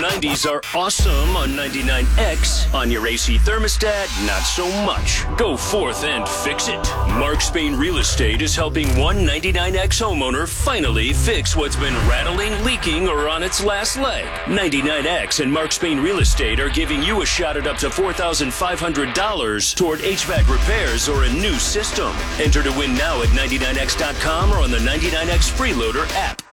90s are awesome on 99X. On your AC thermostat, not so much. Go forth and fix it. Mark Spain Real Estate is helping one 99X homeowner finally fix what's been rattling, leaking, or on its last leg. 99X and Mark Spain Real Estate are giving you a shot at up to $4,500 toward HVAC repairs or a new system. Enter to win now at 99X.com or on the 99X Freeloader app.